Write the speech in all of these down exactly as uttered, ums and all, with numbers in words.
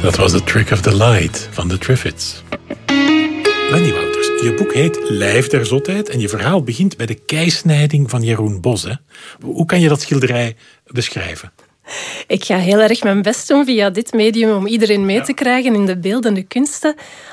Dat was The Trick of the Light van de Triffids. Wendy Wouters, je boek heet Lijf der Zotheid en je verhaal begint bij de keisnijding van Jeroen Bos. Hè? Hoe kan je dat schilderij beschrijven? Ik ga heel erg mijn best doen via dit medium om iedereen mee te krijgen in de beeldende kunsten.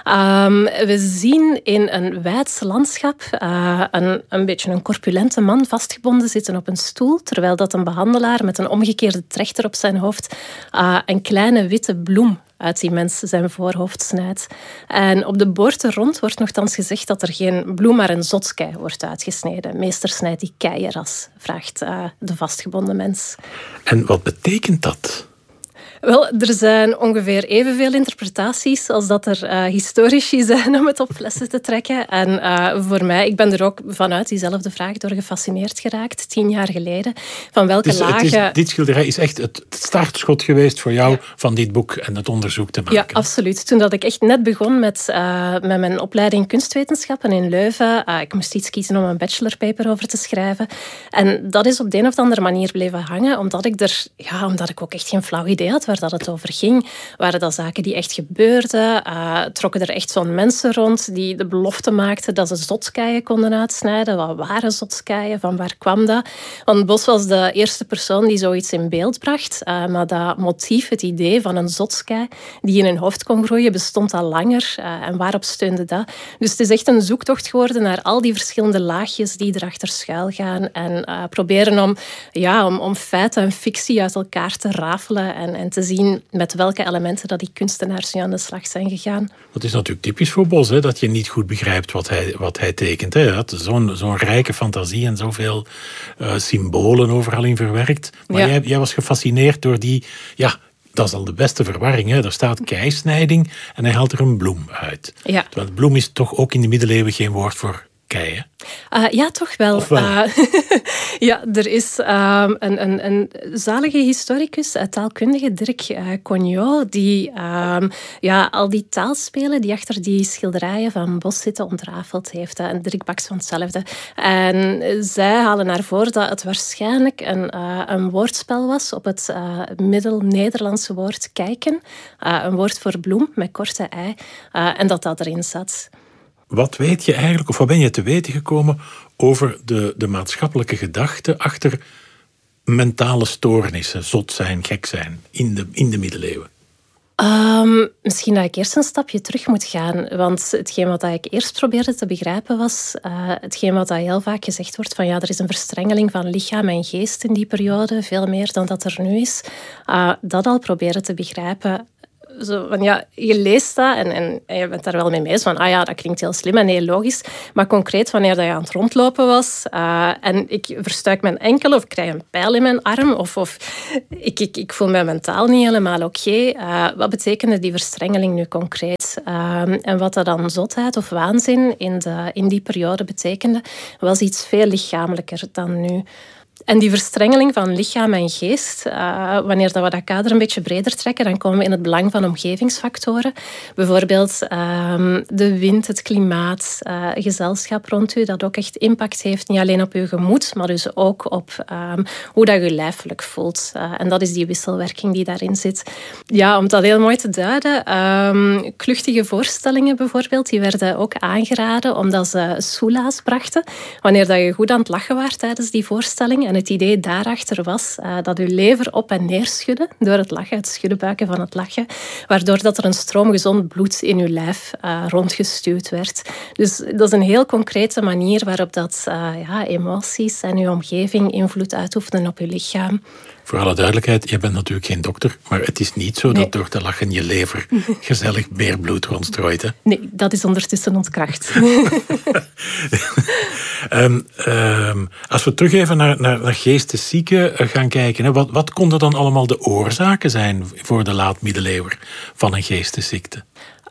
Um, we zien in een weids landschap uh, een, een beetje een corpulente man vastgebonden zitten op een stoel, terwijl dat een behandelaar met een omgekeerde trechter op zijn hoofd uh, een kleine witte bloem uit die mens zijn voorhoofd snijdt. En op de boord er rond wordt nogthans gezegd dat er geen bloem, maar een zotskei wordt uitgesneden. Meester snijdt die kei eras, vraagt uh, de vastgebonden mens. En wat betekent dat? Wel, er zijn ongeveer evenveel interpretaties als dat er uh, historici zijn om het op flessen te trekken. En uh, voor mij, ik ben er ook vanuit diezelfde vraag door gefascineerd geraakt, tien jaar geleden. Van welke het is, lagen... Het is, dit schilderij is echt het startschot geweest voor jou ja. van dit boek en het onderzoek te maken. Ja, absoluut. Toen dat ik echt net begon met, uh, met mijn opleiding kunstwetenschappen in Leuven, uh, ik moest iets kiezen om een bachelorpaper over te schrijven. En dat is op de een of andere manier blijven hangen, omdat ik er, ja, omdat ik ook echt geen flauw idee had waar dat het over ging. Waren dat zaken die echt gebeurden? Uh, trokken er echt zo'n mensen rond die de belofte maakten dat ze zotskeien konden uitsnijden? Wat waren zotskeien? Van waar kwam dat? Want Bos was de eerste persoon die zoiets in beeld bracht. Uh, maar dat motief, het idee van een zotskei die in een hoofd kon groeien, bestond al langer. Uh, en waarop steunde dat? Dus het is echt een zoektocht geworden naar al die verschillende laagjes die erachter schuil gaan. En uh, proberen om, ja, om, om feiten en fictie uit elkaar te rafelen en, en te zien met welke elementen dat die kunstenaars nu aan de slag zijn gegaan. Dat is natuurlijk typisch voor Bos, hè, dat je niet goed begrijpt wat hij, wat hij tekent. Hè. Zo'n, zo'n rijke fantasie en zoveel uh, symbolen overal in verwerkt. Maar ja. jij, jij was gefascineerd door die... Ja, dat is al de beste verwarring. Hè. Daar staat keisnijding en hij haalt er een bloem uit. Ja. Terwijl bloem is toch ook in de middeleeuwen geen woord voor kei, hè? Uh, ja, toch wel. Of wel? Uh, ja, er is um, een, een, een zalige historicus, uh, taalkundige, Dirk uh, Cognot, die um, ja, al die taalspelen die achter die schilderijen van Bos zitten ontrafeld heeft. Uh, en Dirk Baks van hetzelfde. En zij halen naar voren dat het waarschijnlijk een, uh, een woordspel was op het uh, middel-Nederlandse woord kijken. Uh, een woord voor bloem met korte ei. Uh, en dat dat erin zat. Wat weet je eigenlijk, of wat ben je te weten gekomen over de, de maatschappelijke gedachte achter mentale stoornissen, zot zijn, gek zijn, in de, in de middeleeuwen? Um, misschien dat ik eerst een stapje terug moet gaan. Want hetgeen wat ik eerst probeerde te begrijpen was... Uh, hetgeen wat heel vaak gezegd wordt van... ja, er is een verstrengeling van lichaam en geest in die periode. Veel meer dan dat er nu is. Uh, dat al proberen te begrijpen... Zo van, ja, je leest dat en, en, en je bent daar wel mee mee. Van, ah ja, dat klinkt heel slim en heel logisch. Maar concreet, wanneer dat je aan het rondlopen was... Uh, en ik verstuik mijn enkel of ik krijg een pijl in mijn arm... of, of ik, ik, ik voel mij mentaal niet helemaal oké. Uh, wat betekende die verstrengeling nu concreet? Uh, en wat dat dan zotheid of waanzin in, de, in die periode betekende... was iets veel lichamelijker dan nu... En die verstrengeling van lichaam en geest, uh, wanneer dat we dat kader een beetje breder trekken, dan komen we in het belang van omgevingsfactoren. Bijvoorbeeld uh, de wind, het klimaat, uh, gezelschap rond u, dat ook echt impact heeft, niet alleen op uw gemoed, maar dus ook op um, hoe dat je lijfelijk voelt. Uh, en dat is die wisselwerking die daarin zit. Ja, om dat heel mooi te duiden, um, kluchtige voorstellingen bijvoorbeeld, die werden ook aangeraden omdat ze soelaas brachten. Wanneer dat je goed aan het lachen was tijdens die voorstelling. En het idee daarachter was uh, dat uw lever op en neer schudde door het lachen, het schuddenbuiken van het lachen, waardoor dat er een stroom gezond bloed in uw lijf uh, rondgestuwd werd. Dus dat is een heel concrete manier waarop dat, uh, ja, emoties en uw omgeving invloed uitoefenen op uw lichaam. Voor alle duidelijkheid, je bent natuurlijk geen dokter, maar het is niet zo nee. dat door te lachen je lever gezellig meer bloed rondstrooit. Hè? Nee, dat is ondertussen ontkracht. um, um, als we terug even naar, naar, naar geesteszieken gaan kijken, hè, wat, wat konden dan allemaal de oorzaken zijn voor de laat-middeleeuwer van een geestesziekte?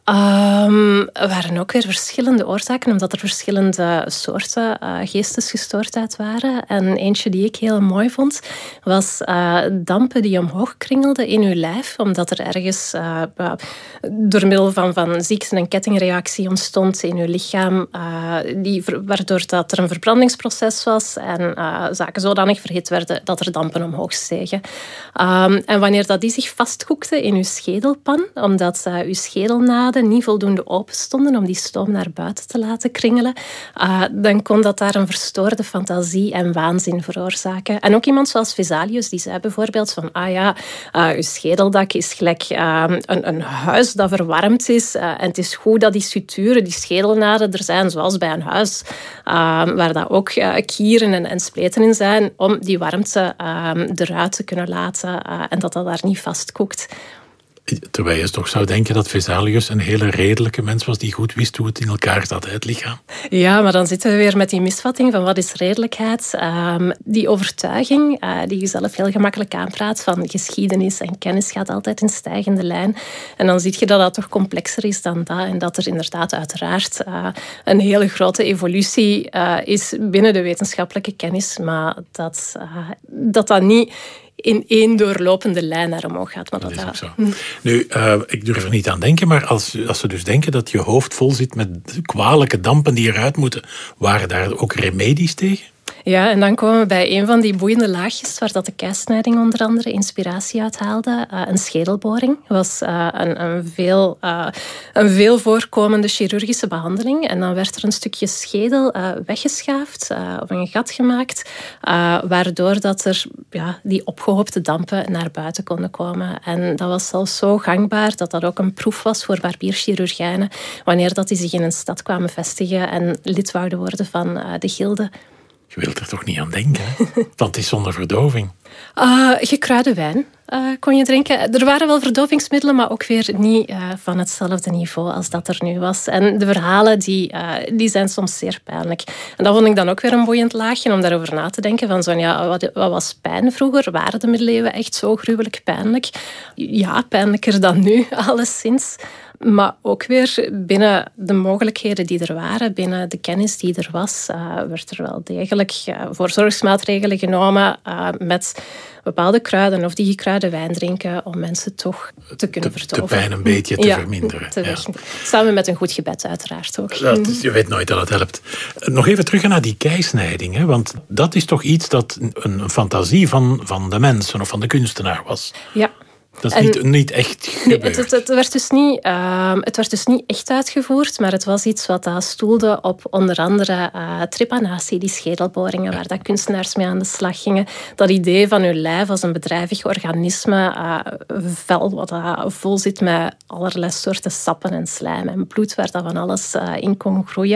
Um, er waren ook weer verschillende oorzaken, omdat er verschillende soorten uh, geestesgestoordheid waren. En eentje die ik heel mooi vond, was uh, dampen die omhoog kringelden in uw lijf, omdat er ergens uh, uh, door middel van, van ziekte een kettingreactie ontstond in uw lichaam, uh, die, waardoor dat er een verbrandingsproces was en uh, zaken zodanig verhit werden dat er dampen omhoog stegen. Um, en wanneer dat die zich vastkoekten in uw schedelpan, omdat uh, uw schedelnaden niet voldoende open stonden om die stoom naar buiten te laten kringelen, uh, dan kon dat daar een verstoorde fantasie en waanzin veroorzaken. En ook iemand zoals Vesalius, die zei bijvoorbeeld van, ah ja, uh, uw schedeldak is gelijk uh, een, een huis dat verwarmd is, uh, en het is goed dat die suturen, die schedelnaden er zijn, zoals bij een huis, uh, waar dat ook uh, kieren en, en spleten in zijn, om die warmte uh, eruit te kunnen laten uh, en dat dat daar niet vastkoekt. Terwijl je toch zou denken dat Vesalius een hele redelijke mens was die goed wist hoe het in elkaar zat, het lichaam. Ja, maar dan zitten we weer met die misvatting van wat is redelijkheid. Um, die overtuiging, uh, die je zelf heel gemakkelijk aanpraat, van geschiedenis en kennis gaat altijd in stijgende lijn. En dan zie je dat dat toch complexer is dan dat. En dat er inderdaad uiteraard uh, een hele grote evolutie uh, is binnen de wetenschappelijke kennis. Maar dat uh, dat, dat niet in één doorlopende lijn naar omhoog gaat. Maar dat, dat is ook zo. Hm. Nu, uh, ik durf er niet aan denken, maar als, als ze dus denken dat je hoofd vol zit met kwalijke dampen die eruit moeten, waren daar ook remedies tegen? Ja, en dan komen we bij een van die boeiende laagjes waar dat de keisnijding onder andere inspiratie uit haalde. Uh, een schedelboring was uh, een, een, veel, uh, een veel voorkomende chirurgische behandeling. En dan werd er een stukje schedel uh, weggeschaafd uh, of een gat gemaakt, uh, waardoor dat er ja, die opgehoopte dampen naar buiten konden komen. En dat was zelfs zo gangbaar dat dat ook een proef was voor barbierchirurgijnen wanneer dat die zich in een stad kwamen vestigen en lid wouden worden van uh, de gilde. Je wilt er toch niet aan denken, hè? Want het is zonder verdoving. Uh, gekruide wijn uh, kon je drinken. Er waren wel verdovingsmiddelen, maar ook weer niet uh, van hetzelfde niveau als dat er nu was. En de verhalen die, uh, die zijn soms zeer pijnlijk. En dat vond ik dan ook weer een boeiend laagje om daarover na te denken. Van zo'n, ja, wat, wat was pijn vroeger? Waren de middeleeuwen echt zo gruwelijk pijnlijk? Ja, pijnlijker dan nu, alleszins. Maar ook weer binnen de mogelijkheden die er waren, binnen de kennis die er was, uh, werd er wel degelijk uh, voorzorgsmaatregelen genomen uh, met bepaalde kruiden of die gekruide wijn drinken om mensen toch te kunnen de, verdoven. De pijn een beetje te ja, verminderen. Te ja. Samen met een goed gebed uiteraard ook. Ja, dus je weet nooit dat het helpt. Nog even terug naar die keisnijding, hè? Want dat is toch iets dat een, een fantasie van, van de mensen of van de kunstenaar was. Ja. Dat is niet, niet echt gebeurd. Nee, het, het, het, werd dus niet, uh, het werd dus niet echt uitgevoerd, maar het was iets wat uh, stoelde op onder andere uh, trepanatie, die schedelboringen, ja. waar dat kunstenaars mee aan de slag gingen. Dat idee van uw lijf als een bedrijvig organisme, uh, vel wat uh, vol zit met allerlei soorten sappen en slijm en bloed, waar dat van alles uh, in kon groeien.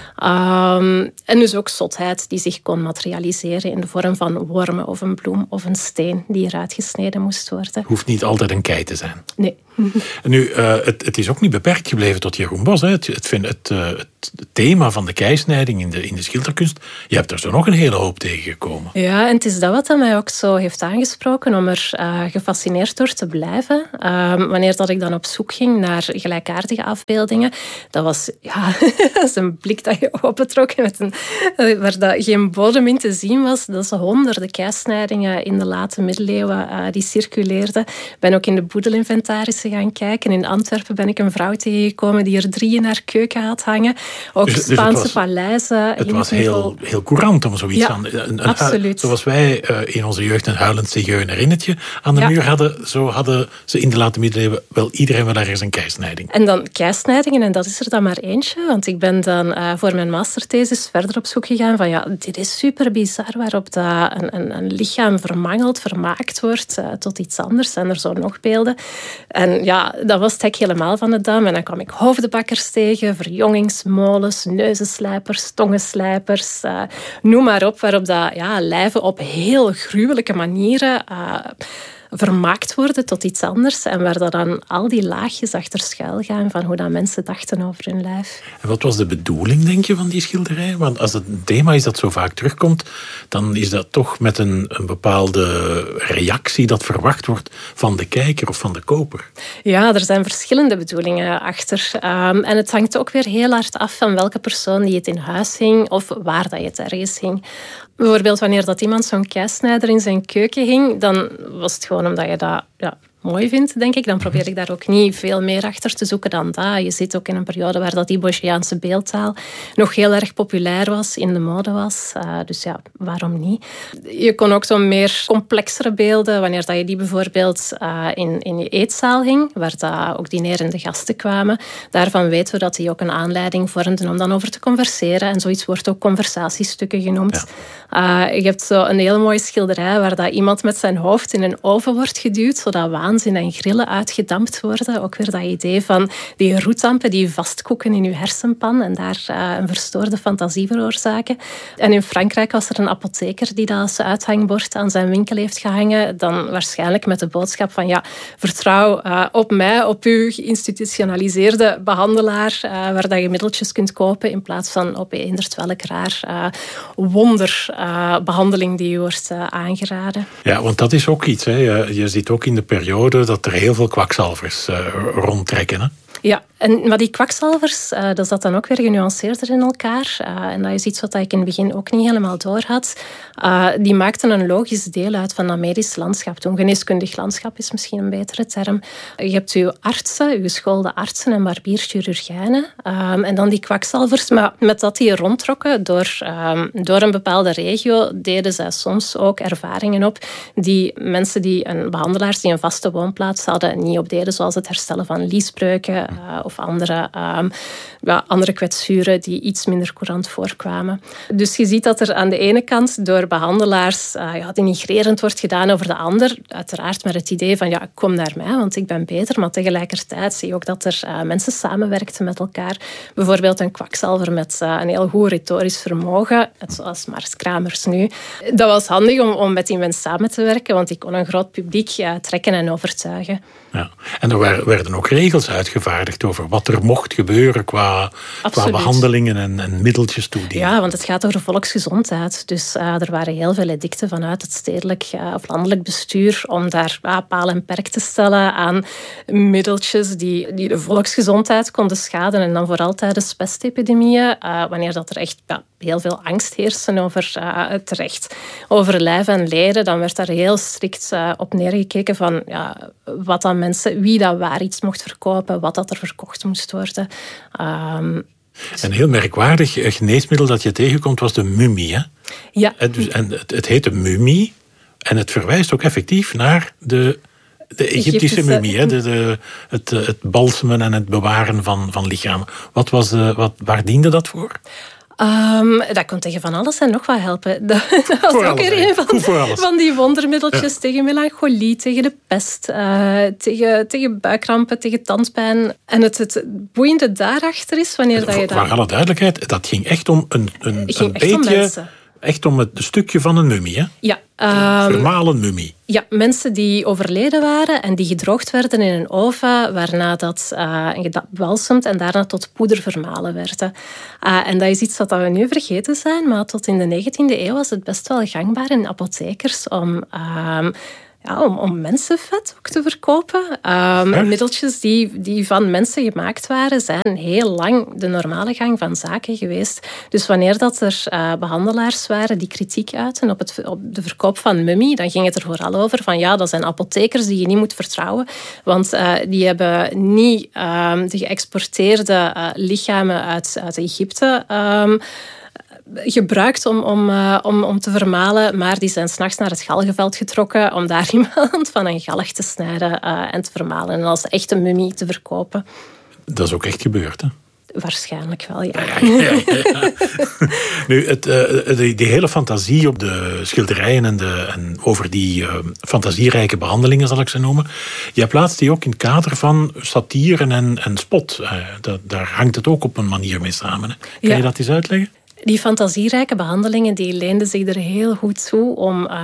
Um, en dus ook zotheid die zich kon materialiseren in de vorm van wormen of een bloem of een steen die eruit gesneden moest worden. Hoeft niet altijd een kei te zijn. Nee. Nu, uh, het, het is ook niet beperkt gebleven tot Jeroen Bosch. Hè. Het, het, het, uh, het thema van de keisnijding in de, in de schilderkunst, je hebt er zo nog een hele hoop tegengekomen. Ja, en het is dat wat mij ook zo heeft aangesproken om er uh, gefascineerd door te blijven. Uh, wanneer dat ik dan op zoek ging naar gelijkaardige afbeeldingen, dat was ja, dat is een blik dat je opentrok met een, uh, waar dat geen bodem in te zien was. Dat is honderden keisnijdingen in de late middeleeuwen uh, die circuleerden. Ik ben ook in de boedelinventarissen gaan kijken. In Antwerpen ben ik een vrouw tegengekomen die er drie in haar keuken had hangen. Ook dus, Spaanse dus het was, paleizen. Het was heel, heel courant om zoiets ja, aan... Een, een, absoluut. Zoals wij uh, in onze jeugd een huilend zigeunerinnetje aan de ja. muur hadden, zo hadden ze in de late middeleeuwen wel iedereen wel ergens een keisnijding. En dan keisnijdingen, en dat is er dan maar eentje. Want ik ben dan uh, voor mijn masterthesis verder op zoek gegaan van ja, dit is super bizar waarop dat een, een, een lichaam vermangeld, vermaakt wordt uh, tot iets anders. En er zo nog beelden. En ja, dat was het hek helemaal van de dam. En dan kwam ik hoofdenbakkers tegen, verjongingsmolens, neuzenslijpers, tongenslijpers, uh, noem maar op, waarop dat, ja, lijven op heel gruwelijke manieren uh, vermaakt worden tot iets anders en waar dan al die laagjes achter schuil gaan van hoe dat mensen dachten over hun lijf. En wat was de bedoeling, denk je, van die schilderij? Want als het een thema is dat zo vaak terugkomt, dan is dat toch met een, een bepaalde reactie dat verwacht wordt van de kijker of van de koper. Ja, er zijn verschillende bedoelingen achter. Um, en het hangt ook weer heel hard af van welke persoon die het in huis hing of waar dat je het ergens hing. Bijvoorbeeld wanneer dat iemand zo'n keisnijder in zijn keuken hing, dan was het gewoon omdat je dat ja, mooi vindt, denk ik. Dan probeer ik daar ook niet veel meer achter te zoeken dan dat. Je zit ook in een periode waar dat die Bourdieuiaanse beeldtaal nog heel erg populair was, in de mode was. Uh, dus ja, waarom niet? Je kon ook zo'n meer complexere beelden, wanneer dat je die bijvoorbeeld uh, in, in je eetzaal hing, waar dat ook dinerende gasten kwamen. Daarvan weten we dat die ook een aanleiding vormden om dan over te converseren. En zoiets wordt ook conversatiestukken genoemd. Ja. Uh, je hebt zo een hele mooie schilderij waar dat iemand met zijn hoofd in een oven wordt geduwd, zodat waanzin en grillen uitgedampt worden. Ook weer dat idee van die roetdampen die vastkoeken in je hersenpan en daar uh, een verstoorde fantasie veroorzaken. En in Frankrijk was er een apotheker die dat als uithangbord aan zijn winkel heeft gehangen. Dan waarschijnlijk met de boodschap van ja, vertrouw uh, op mij, op uw geïnstitutionaliseerde behandelaar, uh, waar dat je middeltjes kunt kopen in plaats van op eenderd welk raar uh, wonderbehandeling uh, die je wordt uh, aangeraden. Ja, want dat is ook iets. Hè. Je, je ziet ook in de periode dat er heel veel kwakzalvers uh, rondtrekken. Hè? Ja, en, maar die kwakzalvers, uh, dat zat dan ook weer genuanceerder in elkaar. Uh, en dat is iets wat ik in het begin ook niet helemaal door had. Uh, die maakten een logisch deel uit van dat medisch landschap. Toen geneeskundig landschap is misschien een betere term. Je hebt uw artsen, uw geschoolde artsen en barbierchirurgijnen. Um, en dan die kwakzalvers. Maar met dat die rondtrokken door, um, door een bepaalde regio, deden zij soms ook ervaringen op die mensen die een behandelaars die een vaste woonplaats hadden niet opdeden, zoals het herstellen van liesbreuken, Uh, of andere, um, ja, andere kwetsuren die iets minder courant voorkwamen. Dus je ziet dat er aan de ene kant door behandelaars uh, ja, denigrerend wordt gedaan over de ander. Uiteraard met het idee van ja, kom naar mij, want ik ben beter. Maar tegelijkertijd zie je ook dat er uh, mensen samenwerkten met elkaar. Bijvoorbeeld een kwakzalver met uh, een heel goed retorisch vermogen, zoals Mars Kramers nu. Dat was handig om, om met die mensen samen te werken, want die kon een groot publiek uh, trekken en overtuigen. Ja. En er werden ook regels uitgevaardigd over wat er mocht gebeuren qua, qua behandelingen en, en middeltjes toedienen. Ja, want het gaat over volksgezondheid. Dus uh, er waren heel veel edicten vanuit het stedelijk uh, of landelijk bestuur om daar uh, paal en perk te stellen aan middeltjes die, die de volksgezondheid konden schaden. En dan vooral tijdens pestepidemieën, uh, wanneer dat er echt ja, heel veel angst heerste over uh, het recht over lijf en leden, dan werd daar heel strikt uh, op neergekeken van ja, wat dan mensen, wie dat waar iets mocht verkopen, wat dat er verkocht moest worden. Um, Een heel merkwaardig geneesmiddel dat je tegenkomt was de mummie. Hè? Ja. En, dus, en het, het heet de mummie en het verwijst ook effectief naar de, de Egyptische, Egyptische mummie. Hè? De, de, het, het balsemen en het bewaren van, van lichamen. Wat was de, wat, waar diende dat voor? Um, dat kon tegen van alles en nog wat helpen. Dat, dat was voor ook alles, weer een van, van die wondermiddeltjes ja. tegen melancholie, tegen de pest, uh, tegen, tegen buikkrampen, tegen tandpijn. En het, het boeiende daarachter is wanneer voor, dat je dat... Voor alle duidelijkheid, dat ging echt om een, een, een echt beetje... Om echt om het stukje van een mummie, hè? Ja. Um, Vermalen mummie. Ja, mensen die overleden waren en die gedroogd werden in een oven, waarna dat uh, gebalsemd en daarna tot poeder vermalen werden. Uh, en dat is iets wat we nu vergeten zijn, maar tot in de negentiende eeuw was het best wel gangbaar in apothekers om... Uh, Ja, om, om mensenvet ook te verkopen. Um, middeltjes die, die van mensen gemaakt waren, zijn heel lang de normale gang van zaken geweest. Dus wanneer dat er uh, behandelaars waren die kritiek uiten op, het, op de verkoop van mummie, dan ging het er vooral over van ja, dat zijn apothekers die je niet moet vertrouwen. Want uh, die hebben niet um, de geëxporteerde uh, lichamen uit, uit Egypte... Um, gebruikt om, om, uh, om, om te vermalen, maar die zijn 's nachts naar het galgenveld getrokken om daar iemand van een galg te snijden uh, en te vermalen en als echte mummie te verkopen. Dat is ook echt gebeurd, hè? Waarschijnlijk wel, ja. ja, ja, ja, ja. Nu, het, uh, die, die hele fantasie op de schilderijen en, de, en over die uh, fantasierijke behandelingen, zal ik ze noemen, jij plaatst die ook in het kader van satire en, en spot. Uh, dat, daar hangt het ook op een manier mee samen. Hè? Kan ja. je dat eens uitleggen? Die fantasierijke behandelingen die leenden zich er heel goed toe om uh,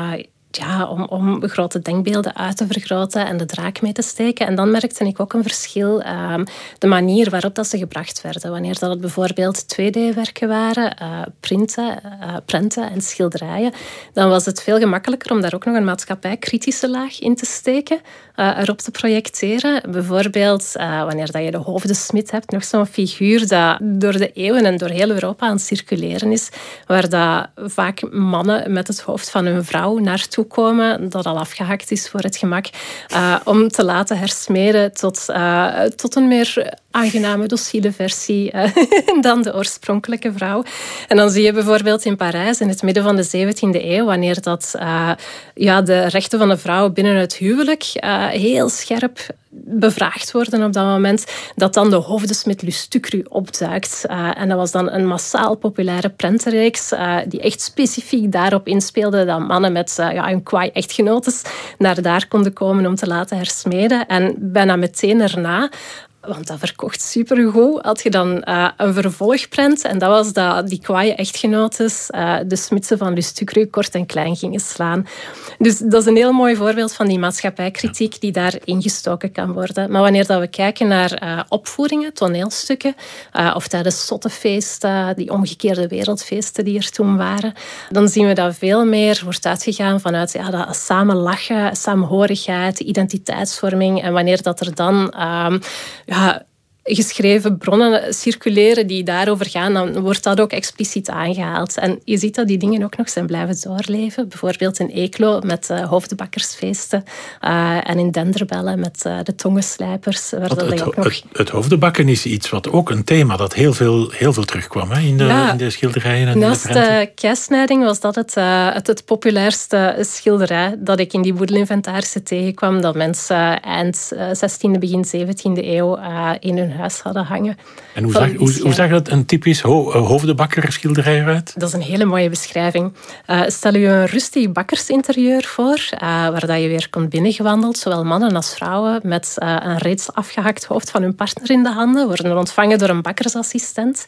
Ja, om, om grote denkbeelden uit te vergroten en de draak mee te steken. En dan merkte ik ook een verschil. Um, de manier waarop dat ze gebracht werden. Wanneer dat het bijvoorbeeld twee D-werken waren, uh, printen, uh, prenten en schilderijen, dan was het veel gemakkelijker om daar ook nog een maatschappijkritische laag in te steken, uh, erop te projecteren. Bijvoorbeeld uh, wanneer dat je de hoofdesmid hebt, nog zo'n figuur dat door de eeuwen en door heel Europa aan het circuleren is, waar dat vaak mannen met het hoofd van hun vrouw naartoe komen, dat al afgehakt is voor het gemak, uh, om te laten hersmeden tot, uh, tot een meer aangename, docile versie uh, dan de oorspronkelijke vrouw. En dan zie je bijvoorbeeld in Parijs in het midden van de zeventiende eeuw, wanneer dat, uh, ja, de rechten van de vrouw binnen het huwelijk uh, heel scherp bevraagd worden op dat moment, dat dan de hoofdesmid Lustucru opduikt. Uh, en dat was dan een massaal populaire prentenreeks uh, die echt specifiek daarop inspeelde dat mannen met uh, ja, een kwaai echtgenotes naar daar konden komen om te laten hersmeden. En bijna meteen erna, want dat verkocht supergoed, had je dan uh, een vervolgprent. En dat was dat die kwaaie echtgenotes uh, de smidsen van Lustucru kort en klein gingen slaan. Dus dat is een heel mooi voorbeeld van die maatschappijkritiek die daar ingestoken kan worden. Maar wanneer dat we kijken naar uh, opvoeringen, toneelstukken, uh, of tijdens zottefeesten, die omgekeerde wereldfeesten die er toen waren, dan zien we dat veel meer wordt uitgegaan vanuit ja, dat samen lachen, saamhorigheid, identiteitsvorming. En wanneer dat er dan Uh, Ja, geschreven bronnen circuleren die daarover gaan, dan wordt dat ook expliciet aangehaald. En je ziet dat die dingen ook nog zijn blijven doorleven. Bijvoorbeeld in Eeklo met uh, hoofdbakkersfeesten uh, en in Denderbellen met uh, de tongenslijpers. Waar dat het, ook nog... het, het hoofdbakken is iets wat ook een thema dat heel veel, heel veel terugkwam hè, in, de, ja, in de schilderijen en naast de prenten. Naast de keisnijding was dat het, uh, het, het populairste schilderij dat ik in die boedelinventarissen tegenkwam, dat mensen eind zestiende, begin zeventiende eeuw uh, in hun huis hadden hangen. En hoe zag, hoe, hoe zag dat een typisch ho- hoofdbakkerschilderij eruit? Dat is een hele mooie beschrijving. Uh, stel je een rustig bakkersinterieur voor, uh, waar dat je weer kon binnengewandeld, zowel mannen als vrouwen, met uh, een reeds afgehakt hoofd van hun partner in de handen, worden ontvangen door een bakkersassistent.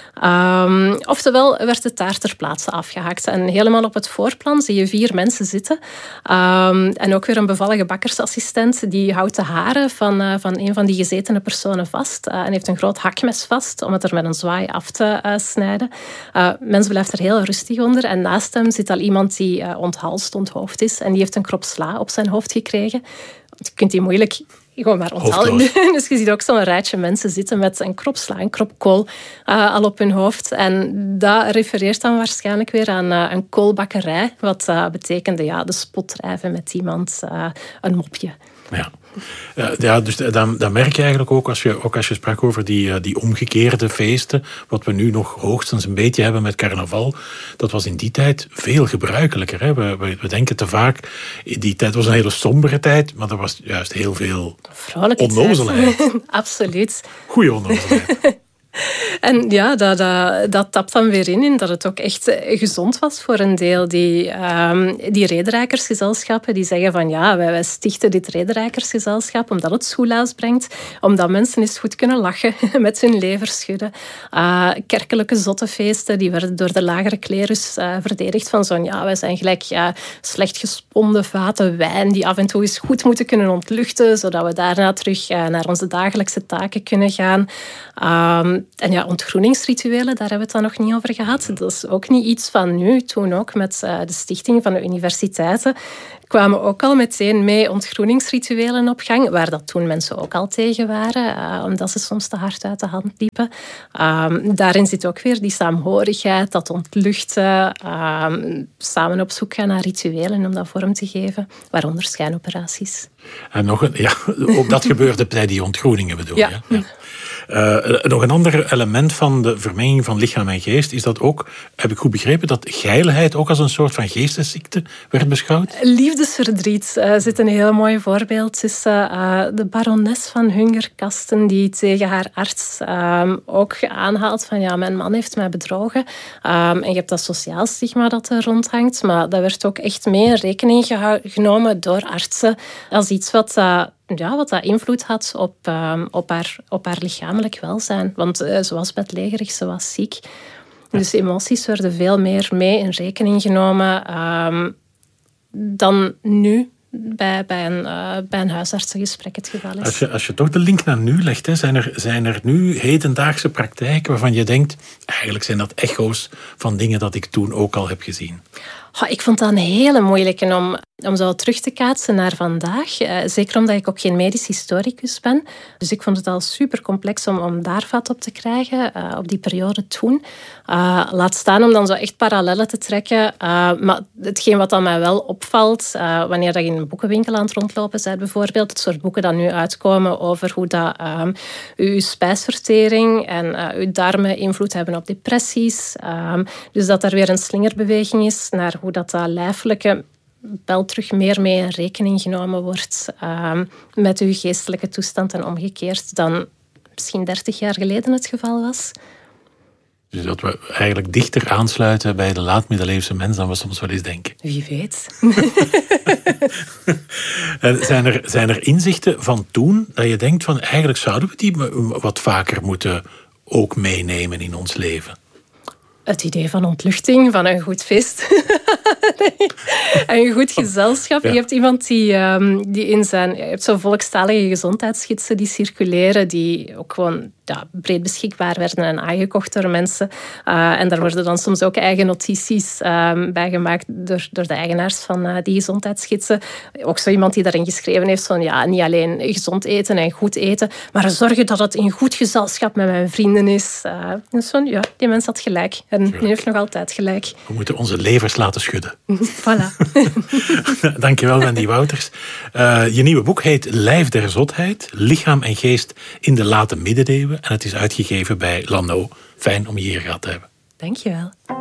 Um, oftewel werd de taart ter plaatse afgehakt. En helemaal op het voorplan zie je vier mensen zitten. Um, en ook weer een bevallige bakkersassistent die houdt de haren van, uh, van een van die gezetene personen vast uh, en heeft een groot hakmes vast om het er met een zwaai af te uh, snijden. Uh, mens blijft er heel rustig onder en naast hem zit al iemand die uh, onthalsd, onthoofd is en die heeft een krop sla op zijn hoofd gekregen. Je kunt die moeilijk gewoon maar onthalen. Dus je ziet ook zo'n rijtje mensen zitten met een krop sla, een krop kool uh, al op hun hoofd. En dat refereert dan waarschijnlijk weer aan uh, een koolbakkerij, wat uh, betekende ja, de spot drijven met iemand, uh, een mopje. Ja. Uh, ja, dus dan, dan merk je eigenlijk ook als je, ook als je sprak over die, uh, die omgekeerde feesten, wat we nu nog hoogstens een beetje hebben met carnaval, dat was in die tijd veel gebruikelijker. Hè? We, we, we denken te vaak, die tijd was een hele sombere tijd, maar er was juist heel veel vrolijke onnozelheid. Absoluut. Goeie onnozelheid. En ja, dat, dat, dat tapt dan weer in, in dat het ook echt gezond was voor een deel. Die, um, die rederijkersgezelschappen die zeggen van ja, wij, wij stichten dit rederijkersgezelschap omdat het soelaas brengt, omdat mensen eens goed kunnen lachen met hun lever schudden. Uh, kerkelijke zottefeesten, die werden door de lagere klerus uh, verdedigd van zo'n ja, wij zijn gelijk ja, slecht gesponden vaten wijn die af en toe eens goed moeten kunnen ontluchten, zodat we daarna terug uh, naar onze dagelijkse taken kunnen gaan. Um, En ja, ontgroeningsrituelen, daar hebben we het dan nog niet over gehad. Dat is ook niet iets van nu. Toen ook met uh, de stichting van de universiteiten kwamen ook al meteen mee ontgroeningsrituelen op gang, waar dat toen mensen ook al tegen waren, uh, omdat ze soms te hard uit de hand liepen. Um, daarin zit ook weer die saamhorigheid, dat ontluchten, um, samen op zoek gaan naar rituelen om dat vorm te geven, waaronder schijnoperaties. En nog een, ja, ook dat gebeurde bij die ontgroeningen bedoel je? Ja. Ja. Uh, nog een ander element van de vermenging van lichaam en geest is dat ook, heb ik goed begrepen, dat geilheid ook als een soort van geestesziekte werd beschouwd? Liefdesverdriet uh, zit een heel mooi voorbeeld tussen uh, de barones van Hungerkasten die tegen haar arts um, ook aanhaalt van ja, mijn man heeft mij bedrogen. Um, en je hebt dat sociaal stigma dat er rondhangt, maar dat werd ook echt mee in rekening geho- genomen door artsen als iets wat uh, Ja, wat dat invloed had op, um, op, haar, op haar lichamelijk welzijn. Want uh, ze was bedlegerig, ze was ziek. Dus emoties werden veel meer mee in rekening genomen. Um, dan nu bij, bij, een, uh, bij een huisartsengesprek het geval is. Als je, als je toch de link naar nu legt, hè, zijn, er, zijn er nu hedendaagse praktijken waarvan je denkt, eigenlijk zijn dat echo's van dingen dat ik toen ook al heb gezien? Oh, ik vond dat een hele moeilijke om, om zo terug te kaatsen naar vandaag. Uh, zeker omdat ik ook geen medisch historicus ben. Dus ik vond het al super complex om, om daar vat op te krijgen, uh, op die periode toen. Uh, laat staan om dan zo echt parallellen te trekken. Uh, maar hetgeen wat dan mij wel opvalt, uh, wanneer je in een boekenwinkel aan het rondlopen bent bijvoorbeeld, het soort boeken dat nu uitkomen over hoe dat, uh, uw spijsvertering en uh, uw darmen invloed hebben op depressies. Uh, dus dat er weer een slingerbeweging is naar hoe dat, dat lijfelijke wel terug meer mee in rekening genomen wordt uh, met uw geestelijke toestand en omgekeerd dan misschien dertig jaar geleden het geval was. Dus dat we eigenlijk dichter aansluiten bij de laatmiddeleeuwse mens dan we soms wel eens denken. Wie weet. zijn, er, zijn er inzichten van toen dat je denkt van eigenlijk zouden we die wat vaker moeten ook meenemen in ons leven? Het idee van ontluchting, van een goed feest. Nee. En een goed gezelschap. Ja. Je hebt iemand die, um, die in zijn... Je hebt zo volkstalige gezondheidsgidsen die circuleren, die ook gewoon ja, breed beschikbaar werden en aangekocht door mensen. Uh, en daar worden dan soms ook eigen notities um, bij gemaakt door, door de eigenaars van uh, die gezondheidsgidsen. Ook zo iemand die daarin geschreven heeft van ja, niet alleen gezond eten en goed eten, maar zorgen dat het in goed gezelschap met mijn vrienden is. Uh, dus van, ja, die mens had gelijk. En die heeft nog altijd gelijk. We moeten onze levers laten schudden. Voilà. Dankjewel, Wendy Wouters. Uh, je nieuwe boek heet Lijf der Zotheid, lichaam en geest in de late middeleeuwen. En het is uitgegeven bij Lano. Fijn om je hier gehad te hebben. Dankjewel.